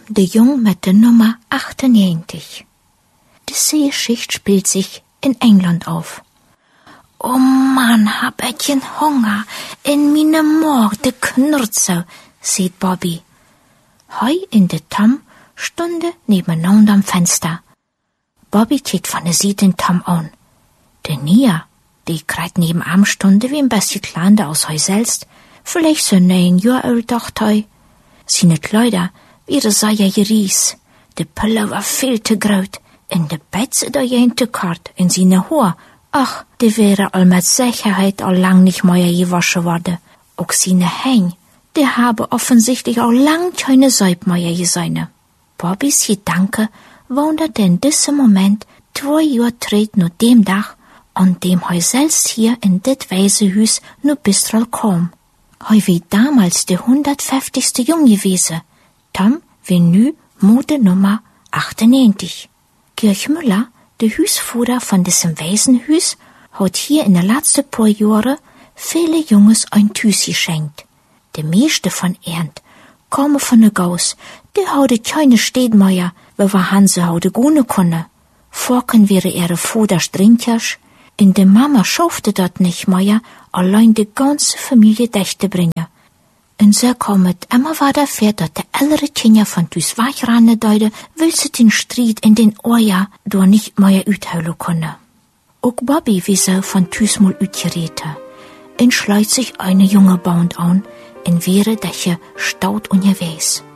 de Jung mit der Nummer 98. Diese Geschichte spielt sich in England auf. Oh Mann, hab ich Hunger, in meine Maag de knurrt so, sieht Bobby. Heu in de Tom stunde nebeneinander am Fenster. Bobby kiekt von der Seite in Tom an. De Nia, die kreit nebenan Stunde wie ein bisschen kleiner aus Heu selbst, vielleicht so 9 Jahre alt dacht Heu. Seine Kleider, ihre sei ja geries. De Pille war viel zu groß, in de Betze da jen zu kort, in seine Haar. Ach, die wäre all mit Sicherheit all lang nicht mehr gewaschen worden. Auch seine Hänge, die habe offensichtlich auch lang keine Seib mehr gesehen. Bobbys Gedanke wandert in diesem Moment 2 Jahre tret nur dem Tag, an dem heu selbst hier in dit Waisenhus nur Bistral kam. Heu wie damals der 150. Jung gewesen. Tom wie nu Mode Nummer 98. Georg Müller, der Hüsfuhrer von diesem Waisenhus, hat hier in den letzten paar Jahren viele Junges ein Tüs geschenkt. Die meiste von Ernt kommen von der Gaus, die haude keine Städmeier, wo wir Hanse haude gune kunne. Vorken wäre ihre Vater Strinkjasch, in de Mama schaffte dat nicht mehr, allein die ganze Familie dächte bringen. Und so kommt immer weiter fährt, dass der ältere Kinder von Tüs Wachranne deide, will sie den Streit in den Oja do nicht mehr utheulen kunne. Auch Bobby wie so von Tüs mal utgerete. En schleut sich eine junge Band an, en wäre Däche staut unterwegs.